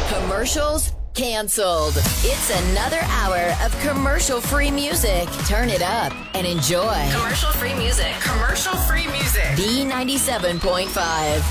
Commercials canceled. It's another hour of commercial-free music. Turn it up and enjoy. Commercial-free music. Commercial-free music. B97.5.